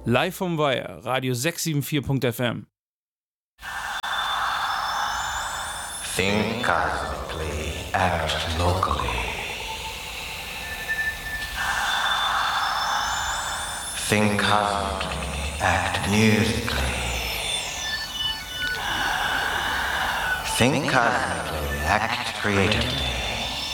Live vom Weiher, Radio 674.fm. Think cosmically, act locally. Think cosmically, act musically. Think cosmically, act creatively.